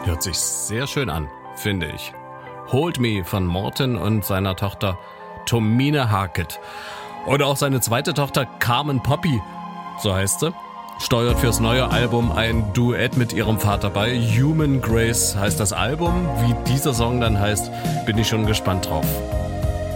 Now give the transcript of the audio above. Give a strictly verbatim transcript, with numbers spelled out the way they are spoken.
Hört sich sehr schön an, finde ich. Hold Me von Morten und seiner Tochter Tomine Harket. Und auch seine zweite Tochter Carmen Poppy, so heißt sie, steuert fürs neue Album ein Duett mit ihrem Vater bei. Human Grace heißt das Album. Wie dieser Song dann heißt, bin ich schon gespannt drauf.